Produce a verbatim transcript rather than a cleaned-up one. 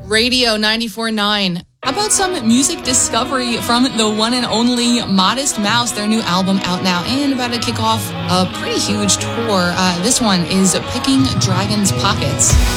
Radio ninety-four point nine. How about some music discovery from the one and only Modest Mouse, their new album out now and about to kick off a pretty huge tour. Uh, this one is Picking Dragon's Pockets.